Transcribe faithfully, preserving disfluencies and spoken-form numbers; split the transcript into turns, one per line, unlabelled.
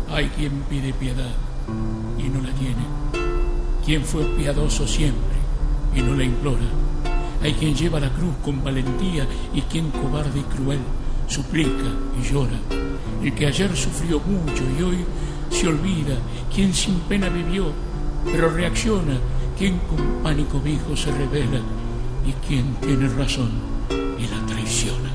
Hay quien pide piedad y no la tiene, quien fue piadoso siempre y no la implora. Hay quien lleva la cruz con valentía y quien cobarde y cruel suplica y llora. El que ayer sufrió mucho y hoy se olvida, quien sin pena vivió pero reacciona, quien con pánico viejo se revela y quien tiene razón y la traiciona.